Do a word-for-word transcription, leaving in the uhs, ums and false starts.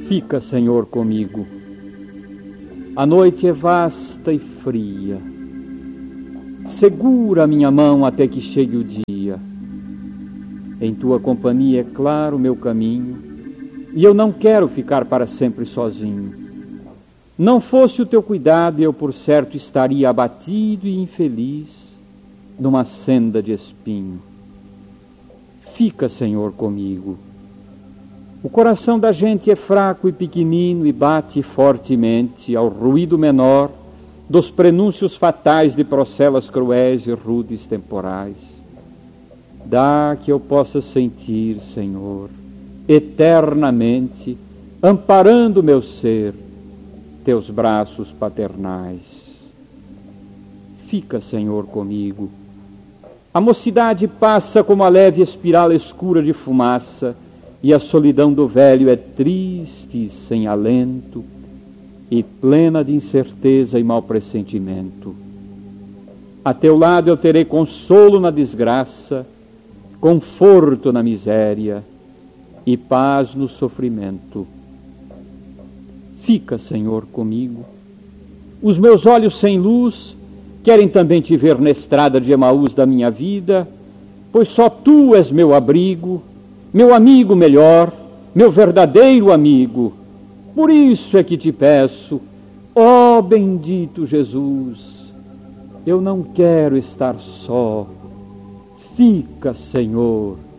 Fica, Senhor, comigo. A noite é vasta e fria. Segura minha mão até que chegue o dia. Em tua companhia é claro o meu caminho, e eu não quero ficar para sempre sozinho. Não fosse o teu cuidado, eu por certo estaria abatido e infeliz numa senda de espinho. Fica, Senhor, comigo. O coração da gente é fraco e pequenino e bate fortemente ao ruído menor dos prenúncios fatais de procelas cruéis e rudes temporais. Dá que eu possa sentir, Senhor, eternamente, amparando meu ser, teus braços paternais. Fica, Senhor, comigo. A mocidade passa como a leve espiral escura de fumaça, e a solidão do velho é triste e sem alento, e plena de incerteza e mau pressentimento. A teu lado eu terei consolo na desgraça, conforto na miséria e paz no sofrimento. Fica, Senhor, comigo. Os meus olhos sem luz querem também te ver na estrada de Emaús da minha vida, pois só tu és meu abrigo, meu amigo melhor, meu verdadeiro amigo. Por isso é que te peço, ó bendito Jesus, eu não quero estar só. Fica, Senhor,